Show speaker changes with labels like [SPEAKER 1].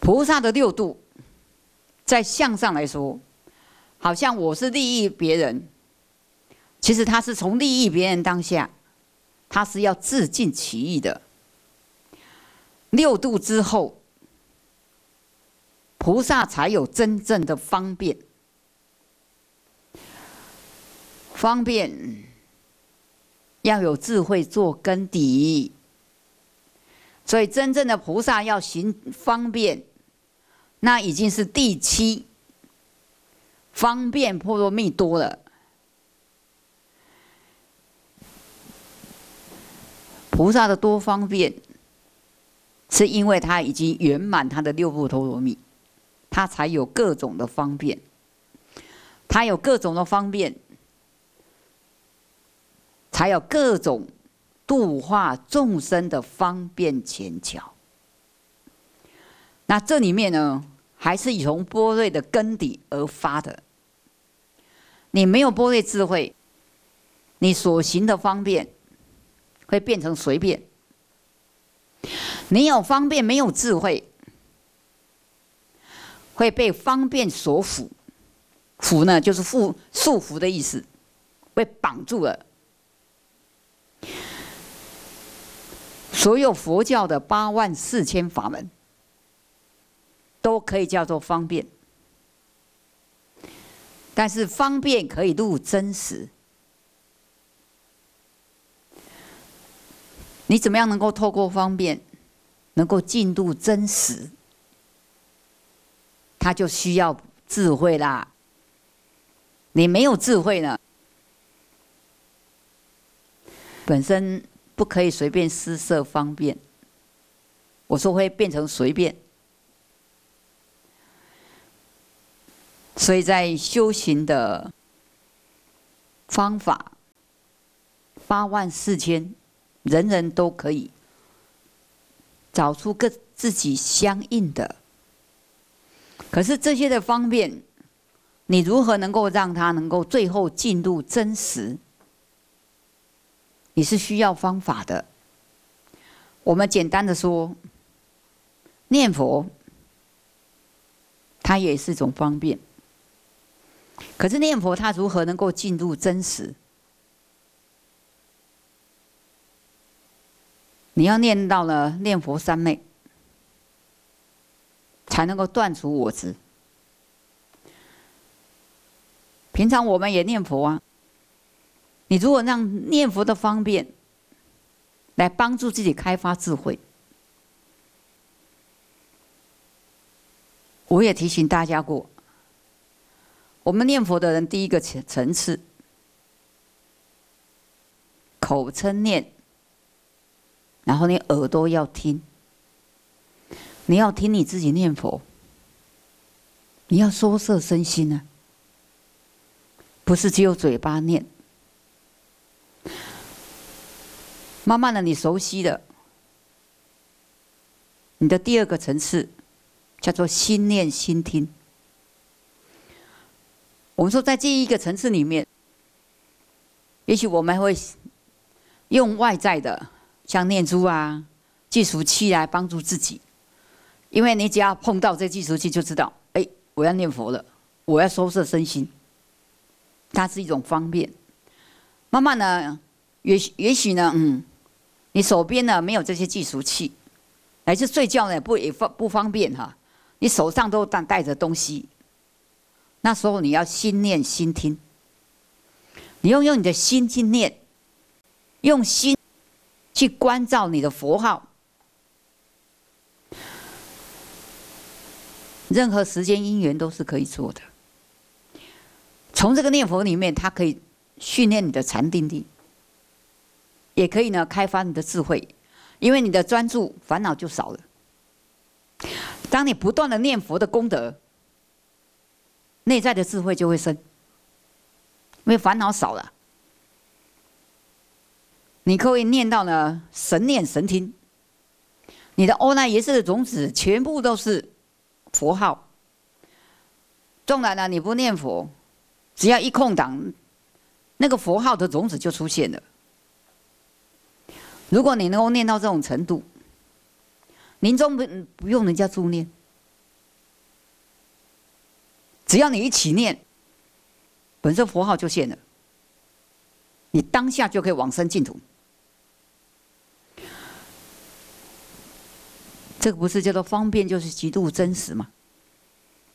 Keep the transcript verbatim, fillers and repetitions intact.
[SPEAKER 1] 菩萨的六度，在相上来说，好像我是利益别人，其实他是从利益别人当下，他是要自尽其意的。六度之后，菩萨才有真正的方便。方便要有智慧做根底，所以真正的菩萨要行方便，那已经是第七方便波罗蜜多了。菩萨的多方便，是因为他已经圆满他的六部陀罗蜜，他才有各种的方便，他有各种的方便。才有各种度化众生的方便前巧。那这里面呢，还是从般若的根底而发的。你没有般若智慧，你所行的方便会变成随便；你有方便没有智慧，会被方便所缚。缚呢，就是缚束缚的意思，被绑住了。所有佛教的八万四千法门，都可以叫做方便，但是方便可以入真实。你怎么样能够透过方便，能够进入真实？它就需要智慧啦。你没有智慧呢，本身不可以随便施设方便，我说会变成随便。所以在修行的方法八万四千，人人都可以找出跟自己相应的。可是这些的方便，你如何能够让它能够最后进入真实？你是需要方法的。我们简单的说，念佛，它也是一种方便。可是念佛，它如何能够进入真实？你要念到了念佛三昧，才能够断除我执。平常我们也念佛啊。你如果让念佛的方便来帮助自己开发智慧，我也提醒大家过，我们念佛的人第一个层次，口称念，然后你耳朵要听，你要听你自己念佛，你要收摄身心啊，不是只有嘴巴念。慢慢的，你熟悉了，你的第二个层次叫做心念心听。我们说，在这一个层次里面，也许我们会用外在的，像念珠啊、计数器来帮助自己，因为你只要碰到这计数器，就知道，哎，我要念佛了，我要收摄身心，它是一种方便。慢慢的，也许也许呢，嗯。你手边呢没有这些计数器，乃至睡觉呢不也不方便哈。你手上都带带着东西，那时候你要心念心听，你要用你的心去念，用心去关照你的佛号。任何时间因缘都是可以做的。从这个念佛里面，它可以训练你的禅定力。也可以呢，开发你的智慧，因为你的专注，烦恼就少了。当你不断的念佛的功德，内在的智慧就会生，因为烦恼少了。你可以念到呢，神念神听，你的阿赖耶识的种子全部都是佛号。纵然呢，你不念佛，只要一空档，那个佛号的种子就出现了。如果你能够念到这种程度，临终不不用人家助念， 只要你一起念，本身佛号就现了，你当下就可以往生净土。这个不是叫做方便，就是极度真实嘛？